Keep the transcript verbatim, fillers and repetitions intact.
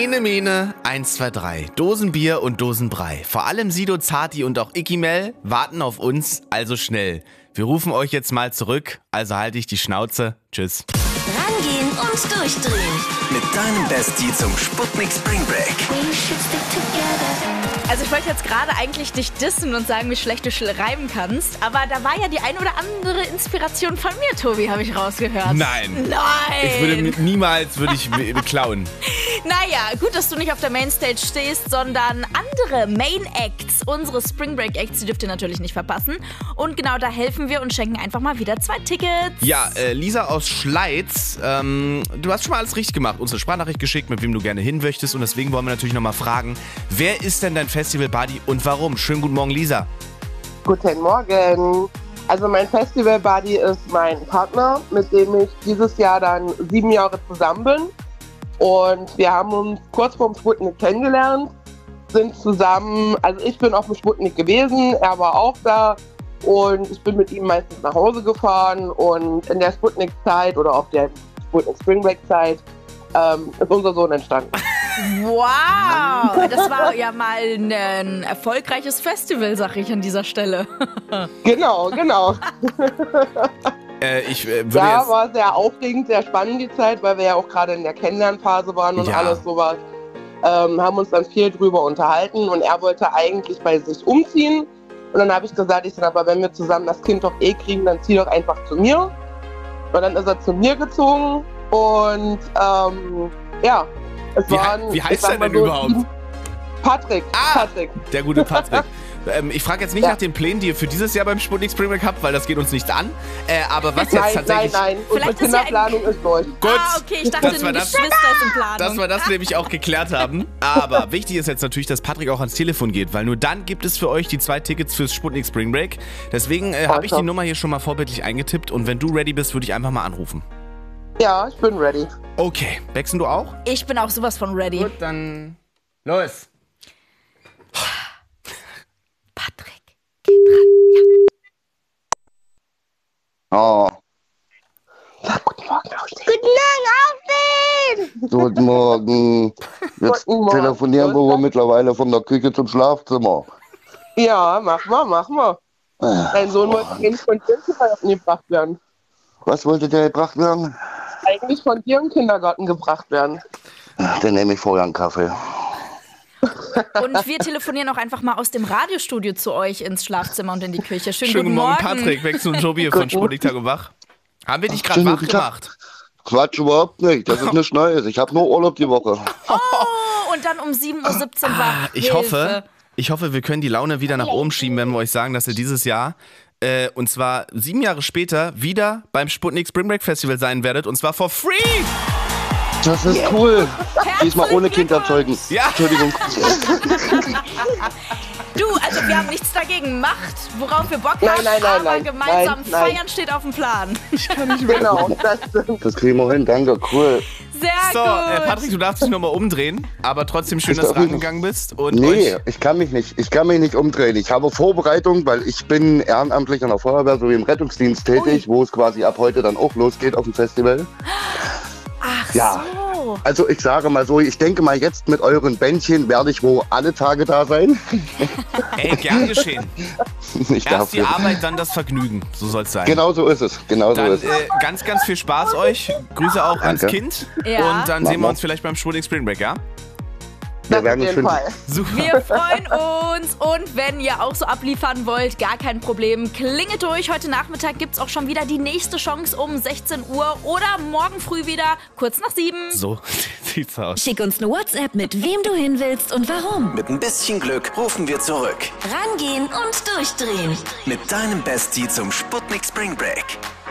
Ene Mene, eins, zwei, drei. Dosenbier und Dosenbrei. Vor allem Sido, Zati und auch Ikimel warten auf uns, also schnell. Wir rufen euch jetzt mal zurück, also halte ich die Schnauze. Tschüss. Rangehen und durchdrehen. Mit deinem Bestie zum Sputnik Spring Break. Also ich wollte jetzt gerade eigentlich dich dissen und sagen, wie schlecht du reimen kannst, aber da war ja die ein oder andere Inspiration von mir, Tobi, habe ich rausgehört. Nein. Nein. Ich würde niemals würde ich klauen. Naja, gut, dass du nicht auf der Mainstage stehst, sondern andere Main Acts, unsere Spring Break Acts, die dürft ihr natürlich nicht verpassen. Und genau da helfen wir und schenken einfach mal wieder zwei Tickets. Ja, äh, Lisa aus Schleiz, ähm, du hast schon mal alles richtig gemacht, uns eine Sprachnachricht geschickt, mit wem du gerne hin möchtest und deswegen wollen wir natürlich nochmal fragen, wer ist denn dein Festival-Buddy und warum? Schönen guten Morgen, Lisa. Guten Morgen. Also mein Festival-Buddy ist mein Partner, mit dem ich dieses Jahr dann sieben Jahre zusammen bin. Und wir haben uns kurz vorm Sputnik kennengelernt, sind zusammen, also ich bin auf dem Sputnik gewesen, er war auch da und ich bin mit ihm meistens nach Hause gefahren und in der Sputnik-Zeit oder auf der Sputnik Spring Break-Zeit ähm, ist unser Sohn entstanden. Wow, das war ja mal ein erfolgreiches Festival, sag ich an dieser Stelle. Genau, genau. Äh, ich äh, würde Ja, jetzt... war sehr aufregend, sehr spannend die Zeit, weil wir ja auch gerade in der Kennenlernphase waren und Ja. alles sowas. Ähm, haben uns dann viel drüber unterhalten und er wollte eigentlich bei sich umziehen. Und dann habe ich gesagt, ich sag, aber wenn wir zusammen das Kind doch eh kriegen, dann zieh doch einfach zu mir. Und dann ist er zu mir gezogen und ähm, ja, es Wie, waren... wie ich heißt sag er mal denn so überhaupt? sieben- Patrick, Ah! Patrick. Der gute Patrick. ähm, ich frage jetzt nicht Ja. nach den Plänen, die ihr für dieses Jahr beim Sputnik Spring Break habt, weil das geht uns nichts an. Äh, aber was jetzt Nein, nein, tatsächlich... nein, unsere Vielleicht ist ja ein- Kinderplanung ist durch. Gut, Ah, okay, ich dachte, das war ein das, Geschwister ist in Planung. dass wir das nämlich auch geklärt haben. Aber wichtig ist jetzt natürlich, dass Patrick auch ans Telefon geht, weil nur dann gibt es für euch die zwei Tickets fürs Sputnik Spring Break. Deswegen äh, habe ich die Nummer hier schon mal vorbildlich eingetippt und wenn du ready bist, würde ich einfach mal anrufen. Ja, ich bin ready. Okay, wechseln du auch? Ich bin auch sowas von ready. Gut, dann los. Patrick, geh dran. Oh, Sag guten Morgen, Austin. guten Morgen. Jetzt Guten Morgen. telefonieren wir wohl mittlerweile von der Küche zum Schlafzimmer. Ja, mach mal, mach mal. Dein Sohn wollte eigentlich von dir im Kindergarten gebracht werden. Was wollte der gebracht werden? Eigentlich von dir im Kindergarten gebracht werden. Dann nehme ich vorher einen Kaffee. Und wir telefonieren auch einfach mal aus dem Radiostudio zu euch ins Schlafzimmer und in die Küche. Schönen, Schönen guten Morgen, Morgen. Patrick. Wechsel und Tobi von Sputnik Tag und Wach. Haben wir dich gerade Schönen wach guten Tag. gemacht? Quatsch überhaupt nicht. Das ist nichts Neues. Ich habe nur Urlaub die Woche. Oh, und dann um sieben Uhr siebzehn wach. Ich Hilfe. hoffe, ich hoffe, wir können die Laune wieder nach oben schieben, wenn wir euch sagen, dass ihr dieses Jahr, äh, und zwar sieben Jahre später, wieder beim Sputnik Spring Break Festival sein werdet. Und zwar for free! Das ist cool. Diesmal ohne Herzlichen Kinderzeugen. Ja. Entschuldigung. Du, also wir haben nichts dagegen. Macht, worauf wir Bock Nein, haben, nein, nein, aber nein. gemeinsam Nein, nein. feiern steht auf dem Plan. Genau, das stimmt. Das kriegen wir hin. Danke. Cool. Sehr So, gut. äh, Patrick, du darfst dich nochmal umdrehen, aber trotzdem schön, Ich dass du darf mich rangegangen bist. Und Nee, euch, ich kann mich nicht. Ich kann mich nicht umdrehen. Ich habe Vorbereitung, weil ich bin ehrenamtlich an der Feuerwehr sowie im Rettungsdienst tätig, wo es quasi ab heute dann auch losgeht auf dem Festival. Ach Ja. so. Also ich sage mal so, ich denke mal jetzt mit euren Bändchen werde ich wohl alle Tage da sein. ey, gern geschehen. Ich darf Erst die nicht. Arbeit, dann das Vergnügen. So soll es sein. Genau so ist es. Genau so Dann ist es. äh, ganz, ganz viel Spaß euch. Grüße auch ans Danke. Kind. Ja. Und dann Mach sehen wir mal. uns vielleicht beim Sputnik Spring Break, ja? Wir Das werden auf uns jeden schon. Fall. Super. Wir freuen uns und wenn ihr auch so abliefern wollt, gar kein Problem. Klingelt durch. Heute Nachmittag gibt's auch schon wieder die nächste Chance um sechzehn Uhr oder morgen früh wieder kurz nach sieben. So sieht's aus. Schick uns eine WhatsApp mit wem du hin willst und warum. Mit ein bisschen Glück rufen wir zurück. Rangehen und durchdrehen. Mit deinem Bestie zum Sputnik Spring Break.